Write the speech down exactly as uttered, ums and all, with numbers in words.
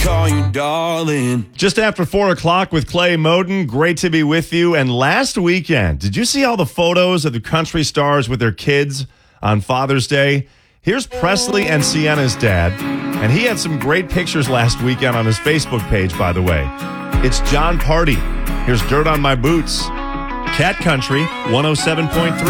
call you darling. Just after four o'clock with Clay Moden. Great to be with you. And last weekend, did you see all the photos of the country stars with their kids on Father's Day? Here's Presley and Sienna's dad, and he had some great pictures last weekend on his Facebook page, by the way. It's John Party. Here's Dirt on My Boots. Cat Country one oh seven point three.